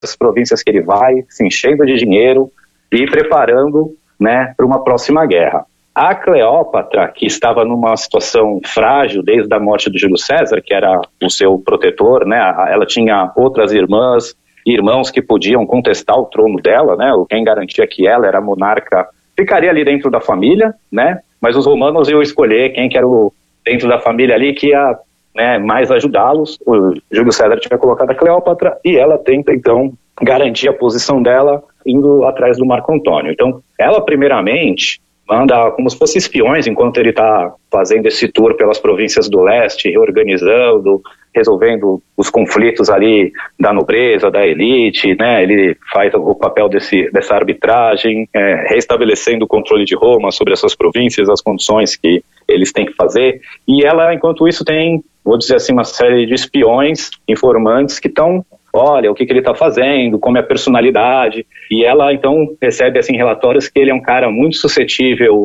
as províncias que ele vai, se enchendo de dinheiro e preparando, né, para uma próxima guerra. A Cleópatra, que estava numa situação frágil desde a morte do Júlio César, que era o seu protetor, né, ela tinha outras irmãs e irmãos que podiam contestar o trono dela, né, quem garantia que ela era monarca ficaria ali dentro da família, né, mas os romanos iam escolher quem que era o dentro da família ali que ia, né, mais ajudá-los. O Júlio César tinha colocado a Cleópatra e ela tenta então garantir a posição dela indo atrás do Marco Antônio. Então ela primeiramente manda como se fossem espiões enquanto ele está fazendo esse tour pelas províncias do leste, reorganizando, resolvendo os conflitos ali da nobreza, da elite, né? Ele faz o papel dessa arbitragem, restabelecendo o controle de Roma sobre essas províncias, as condições que eles têm que fazer. E ela, enquanto isso, tem, vou dizer assim, uma série de espiões, informantes que estão, olha, o que ele está fazendo, como é a personalidade, e ela então recebe assim, relatórios que ele é um cara muito suscetível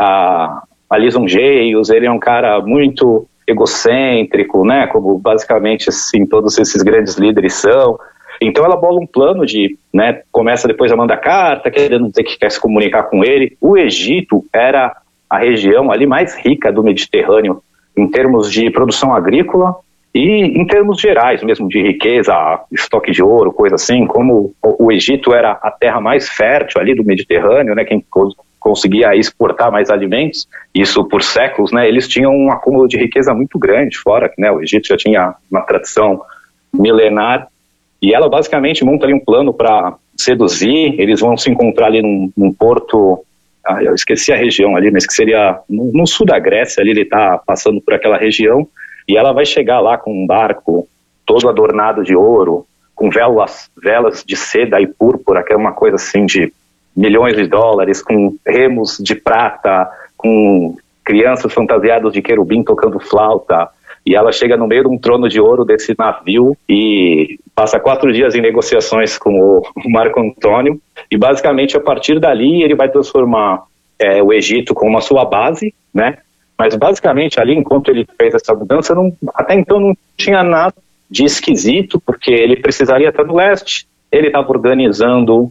a lisonjeios, ele é um cara muito egocêntrico, né, como basicamente assim, todos esses grandes líderes são. Então ela bola um plano de, né, começa depois a mandar carta, querendo dizer que quer se comunicar com ele. O Egito era a região ali mais rica do Mediterrâneo em termos de produção agrícola, e em termos gerais mesmo, de riqueza, estoque de ouro, coisa assim, como o Egito era a terra mais fértil ali do Mediterrâneo, né, quem conseguia exportar mais alimentos, isso por séculos, né, eles tinham um acúmulo de riqueza muito grande, fora que, né, o Egito já tinha uma tradição milenar, e ela basicamente monta ali um plano para seduzir. Eles vão se encontrar ali num porto, eu esqueci a região ali, mas que seria no sul da Grécia, ali ele está passando por aquela região, e ela vai chegar lá com um barco todo adornado de ouro, com velas de seda e púrpura, que é uma coisa assim de milhões de dólares, com remos de prata, com crianças fantasiadas de querubim tocando flauta, e ela chega no meio de um trono de ouro desse navio e passa 4 dias em negociações com o Marco Antônio, e basicamente a partir dali ele vai transformar o Egito como a sua base, né? Mas basicamente ali, enquanto ele fez essa mudança, até então não tinha nada de esquisito, porque ele precisaria estar no leste. Ele estava organizando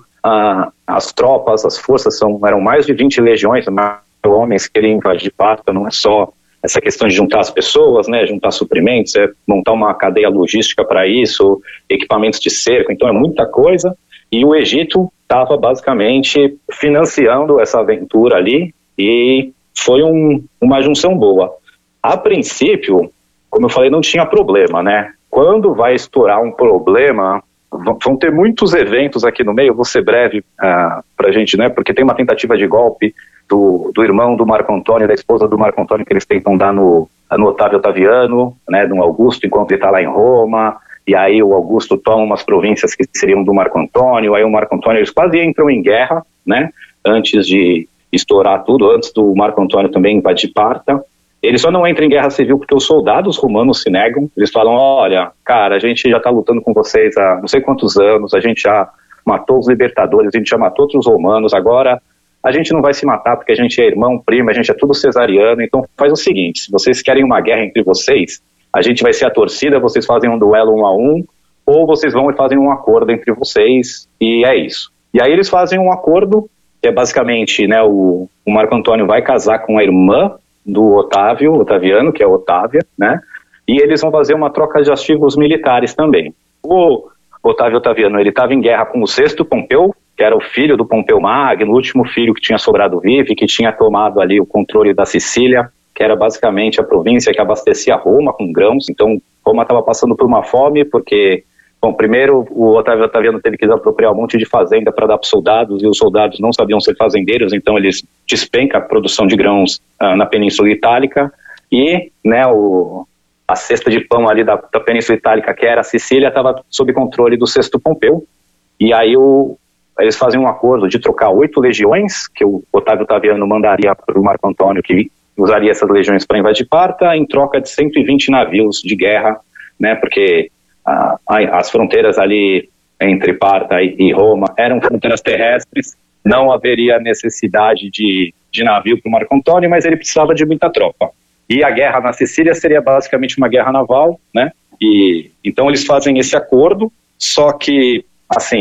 as tropas, as forças, eram mais de 20 legiões, homens que queriam invadir Parta. Não é só essa questão de juntar as pessoas, né, juntar suprimentos, é montar uma cadeia logística para isso, equipamentos de cerco, então é muita coisa. E o Egito estava basicamente financiando essa aventura ali, e foi uma junção boa. A princípio, como eu falei, não tinha problema, né? Quando vai estourar um problema, vão ter muitos eventos aqui no meio. Eu vou ser breve pra gente, né? Porque tem uma tentativa de golpe do irmão do Marco Antônio, da esposa do Marco Antônio, que eles tentam dar no Otávio Otaviano, né? No Augusto, enquanto ele está lá em Roma. E aí o Augusto toma umas províncias que seriam do Marco Antônio. Aí o Marco Antônio, eles quase entram em guerra, né? Antes de estourar tudo, antes do Marco Antônio também invadir Parta. Ele só não entra em guerra civil porque os soldados romanos se negam. Eles falam, olha, cara, a gente já está lutando com vocês há não sei quantos anos, a gente já matou os libertadores, a gente já matou outros romanos, agora a gente não vai se matar porque a gente é irmão, primo, a gente é tudo cesariano, então faz o seguinte, se vocês querem uma guerra entre vocês, a gente vai ser a torcida, vocês fazem um duelo 1 a 1, ou vocês vão e fazem um acordo entre vocês, e é isso. E aí eles fazem um acordo, que é basicamente, né, o Marco Antônio vai casar com a irmã do Otaviano, que é Otávia, né, e eles vão fazer uma troca de artigos militares também. O Otávio Otaviano, ele estava em guerra com o sexto Pompeu, que era o filho do Pompeu Magno, o último filho que tinha sobrado vivo e que tinha tomado ali o controle da Sicília, que era basicamente a província que abastecia Roma com grãos. Então Roma estava passando por uma fome, porque, bom, primeiro o Otávio Otaviano teve que desapropriar um monte de fazenda para dar para os soldados, e os soldados não sabiam ser fazendeiros, então eles despencam a produção de grãos na Península Itálica, e, né, a cesta de pão ali da Península Itálica, que era a Sicília, estava sob controle do sexto Pompeu, e aí eles fazem um acordo de trocar 8 legiões, que o Otávio Otaviano mandaria para o Marco Antônio, que usaria essas legiões para invadir Parta, em troca de 120 navios de guerra, né, porque as fronteiras ali entre Parta e Roma eram fronteiras terrestres, não haveria necessidade de navio para o Marco Antônio, mas ele precisava de muita tropa. E a guerra na Sicília seria basicamente uma guerra naval, né, e então eles fazem esse acordo, só que assim,